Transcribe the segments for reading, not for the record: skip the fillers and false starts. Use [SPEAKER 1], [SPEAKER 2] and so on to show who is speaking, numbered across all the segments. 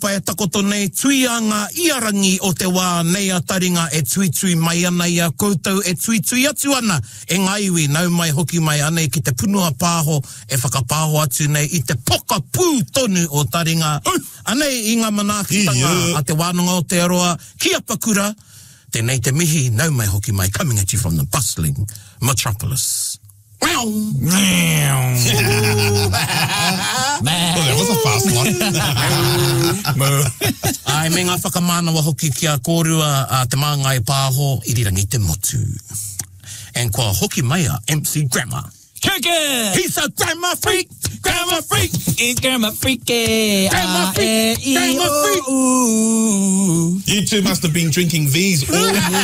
[SPEAKER 1] Pai takoto nei tuianga iarangi o te wā nei a taringa e tui mai ana ia koutou e tui atu ana e ngaiwi nau mai hoki mai ana ki te punua pāho e whakapāho atu nei i te poka pū tonu o taringa anei i ngā manaakitanga a te wānanga o te aroa ki a Pakura tenei te mihi nau mai hoki mai coming at you from the bustling metropolis.
[SPEAKER 2] Well, that was a fast one.
[SPEAKER 1] Ai, me ngā whakamānawa hoki ki a kōrua a te māngai pāho i rirangi te motu. And kua hoki mai a MC Grammar.
[SPEAKER 3] Kirkin!
[SPEAKER 1] He's a grammar freak! Grammar freak!
[SPEAKER 3] He's grammar freaky!
[SPEAKER 1] Grammar freak! Grammar freak!
[SPEAKER 2] You two must have been drinking these all morning.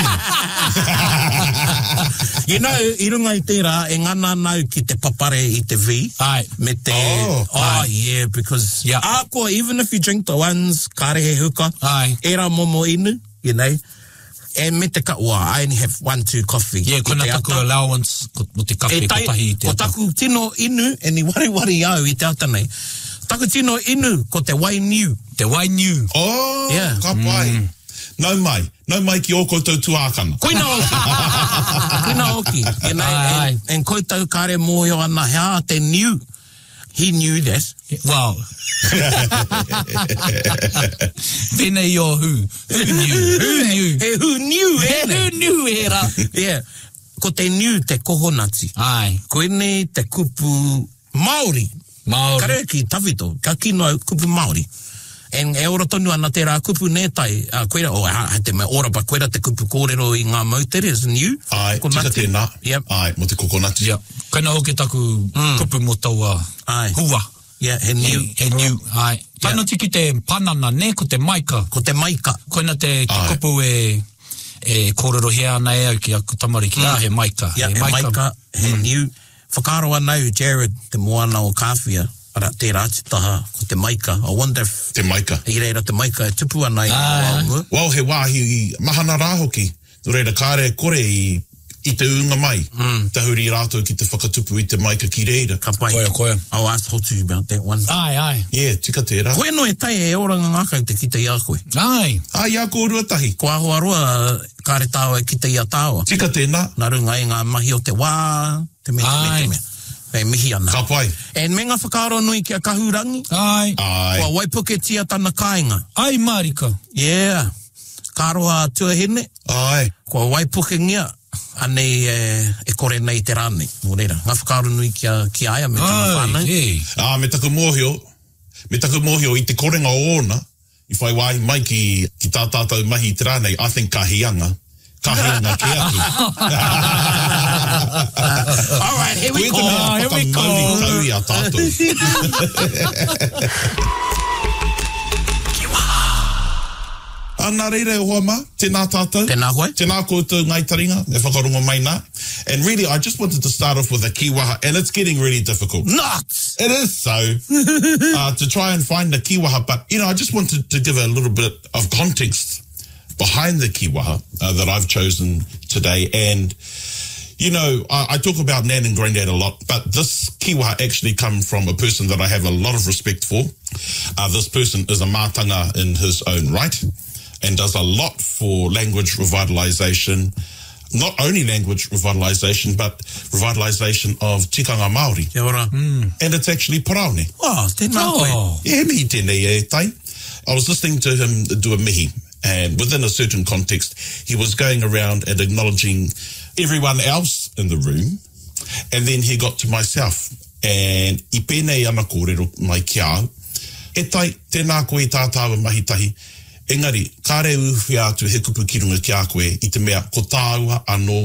[SPEAKER 1] You know, I runga I tērā, e ngana nau ki te papare I te V.
[SPEAKER 3] Aye.
[SPEAKER 1] Me te... yeah, because...
[SPEAKER 3] Yeah.
[SPEAKER 1] Ako, even if you drink the ones, karehe huka.
[SPEAKER 3] Aye.
[SPEAKER 1] Era momo inu, you know. E me te kaua, I only have 1-2 coffee.
[SPEAKER 3] Yeah, kona taku allowance, mo te kafe kotahi I te
[SPEAKER 1] ata. Ko taku tino inu, e ni wari au I te ata nei. Taku tino inu, ko te wai niu.
[SPEAKER 3] Te wai niu.
[SPEAKER 2] Oh,
[SPEAKER 1] yeah.
[SPEAKER 2] Ka pai. Nau mai ki o koutou tuākanga.
[SPEAKER 1] Koina oki. You know, and koutou kare mōhio ana hea te niu. He knew that.
[SPEAKER 3] Wow. Pēnei o who? Who knew?
[SPEAKER 1] Who knew?
[SPEAKER 3] Who knew era?
[SPEAKER 1] Yeah. Ko te niu te kohonati.
[SPEAKER 3] Ai.
[SPEAKER 1] Koene te kupu Māori. Kare ki tawhito. Ka kino au kupu Māori. And e ora tonu ana tērā kupu nētai. Koera, te me ora pa koera te kupu kōrero I ngā mautere is new.
[SPEAKER 2] Ai, tika tēnā.
[SPEAKER 1] Yep.
[SPEAKER 2] Ai, mo te kokonati.
[SPEAKER 3] Yep. Kaina hoki taku kupu mo taua hua.
[SPEAKER 1] Yeah, he new.
[SPEAKER 3] He new. Ai. Taino tiki te panana ne, ko te maika.
[SPEAKER 1] Ko te maika.
[SPEAKER 3] Koina te kupu e kōrero hea ana e au ki a kutamari ki he maika.
[SPEAKER 1] Yeah, he maika, he new. Whakaroa nau, Jared, te moana o Kāwhia. Ara te rātitaha ko te maika. I wonder if...
[SPEAKER 2] Te maika.
[SPEAKER 1] I reira te maika e tupu ana I
[SPEAKER 2] Wau he wāhi mahana rā hoki. Nō reira kāre kore I te unga mai. Te huri rātou ki te whakatupu I te maika ki reira.
[SPEAKER 1] Ka pai.
[SPEAKER 3] Koia.
[SPEAKER 1] I'll ask Hotu about that one.
[SPEAKER 3] Ai.
[SPEAKER 2] Yeah, tika tērā.
[SPEAKER 1] Koe no e tai e oranga ngākau te ki te ia koe.
[SPEAKER 3] Ai.
[SPEAKER 2] Ai, ia kōruatahi.
[SPEAKER 1] Ko ahoa roa kāre tāua e ki te ia tāua.
[SPEAKER 2] Tika tēnā.
[SPEAKER 1] Nā runga I ngā mahi o te wā. Te mea. Hei mihi ana.
[SPEAKER 2] Ka pai.
[SPEAKER 1] E me ngā whakaaro nui ki a kahurangi.
[SPEAKER 3] Ai.
[SPEAKER 1] Kua waipuke tia tana kāinga.
[SPEAKER 3] Ai, Marika.
[SPEAKER 1] Yeah. Kāroa tuahine.
[SPEAKER 2] Ai.
[SPEAKER 1] Kua waipuke ngia. Anei e kore nei te rāne. Nō reira. Ngā whakaaro nui ki aia me tana whānau.
[SPEAKER 2] Me taku mōhio. Me taku mōhio I te korenga o ona. I whai wāhi mai ki tā tātou mahi I te rānei. I think ka hianga. Ka hianga ki atu.
[SPEAKER 1] All right, here we go.
[SPEAKER 2] Here we go. Tau I a tātou. Nā reira hoa ma, tēnā tātou.
[SPEAKER 1] Tēnā koe.
[SPEAKER 2] Tēnā koutou ngai taringa, e whakarongo mai nā. And really, I just wanted to start off with a kiwaha, and it's getting really difficult.
[SPEAKER 1] Nuts!
[SPEAKER 2] It is so. To try and find the kiwaha, but, you know, I just wanted to give a little bit of context behind the kiwaha that I've chosen today. And, you know, I talk about Nan and Granddad a lot, but this kiwaha actually come from a person that I have a lot of respect for. This person is a mātanga in his own right and does a lot for language revitalization, not only language revitalization, but revitalization of tikanga Māori.
[SPEAKER 1] Kia ora.
[SPEAKER 2] And it's actually Paraone.
[SPEAKER 1] Oh, tēnā koe.
[SPEAKER 2] Yeah, mihi tēnei e tai. I was listening to him do a mihi, and within a certain context, he was going around and acknowledging everyone else in the room, and then he got to myself, and I pēnei ana kōrero mai ki au, e tai, tēnā koe tātāua mahitahi, engari, kāre uwhi atu he kupu ki runga ki a koe, I te mea, ko tāua anō